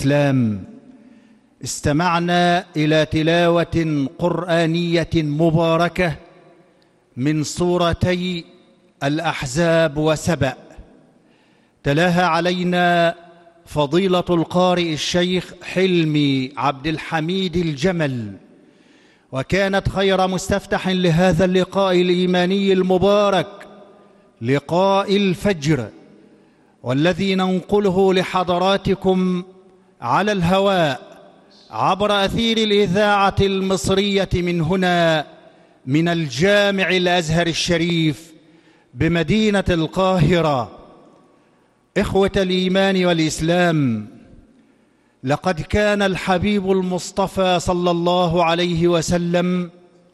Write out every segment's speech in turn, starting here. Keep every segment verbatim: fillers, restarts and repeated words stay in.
والإسلام، استمعنا إلى تلاوة قرآنية مباركة من سورتي الأحزاب وسبأ، تلاها علينا فضيلة القارئ الشيخ حلمي عبد الحميد الجمل، وكانت خير مستفتح لهذا اللقاء الإيماني المبارك، لقاء الفجر، والذي ننقله لحضراتكم على الهواء عبر أثير الإذاعة المصرية من هنا، من الجامع الأزهر الشريف بمدينة القاهرة. إخوة الإيمان والإسلام، لقد كان الحبيب المصطفى صلى الله عليه وسلم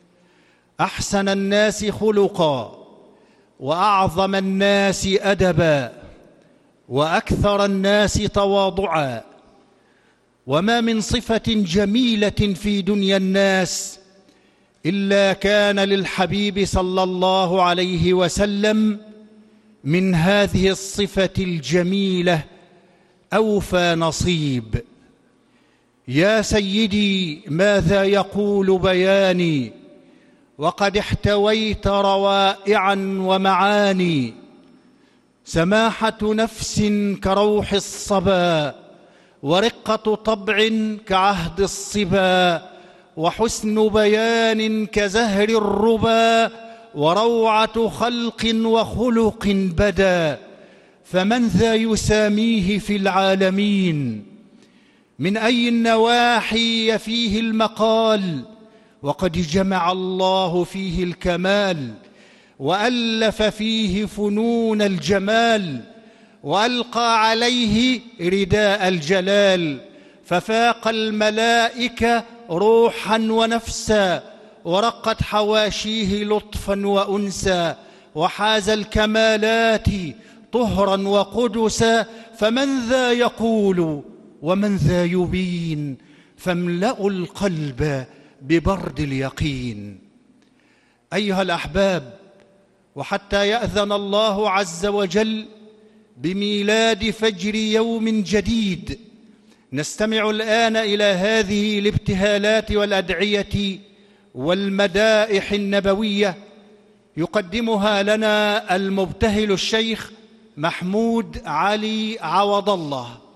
أحسن الناس خلقا، وأعظم الناس أدبا، وأكثر الناس تواضعا، وما من صفة جميلة في دنيا الناس إلا كان للحبيب صلى الله عليه وسلم من هذه الصفة الجميلة أوفى نصيب. يا سيدي ماذا يقول بياني، وقد احتويت روائعا ومعاني، سماحة نفس كروح الصبا، ورقة طبع كعهد الصبا، وحسن بيان كزهر الربا، وروعة خلق وخلق بدا، فمن ذا يساميه في العالمين؟ من أي النواحي يفيه المقال، وقد جمع الله فيه الكمال، وألف فيه فنون الجمال، وألقى عليه رداء الجلال، ففاق الملائكة روحا ونفسا، ورقت حواشيه لطفا وأنسا، وحاز الكمالات طهرا وقدسا، فمن ذا يقول ومن ذا يبين؟ فاملأوا القلب ببرد اليقين. أيها الأحباب، وحتى يأذن الله عز وجل بميلاد فجر يوم جديد، نستمع الآن إلى هذه الابتهالات والأدعية والمدائح النبوية، يقدمها لنا المبتهل الشيخ محمود علي عوض الله.